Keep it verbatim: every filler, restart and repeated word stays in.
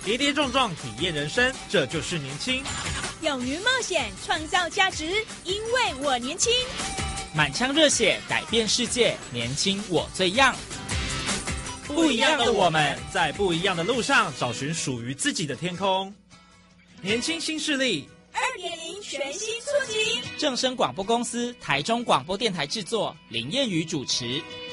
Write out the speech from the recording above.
跌跌撞撞体验人生，这就是年轻。 勇于冒险，创造价值，因为我年轻。 满腔热血，改变世界，年轻我最样。 不一样的我们，在不一样的路上找寻属于自己的天空。年轻新势力二点零全新出击， 正声广播公司台中广播电台制作，林燕瑜主持。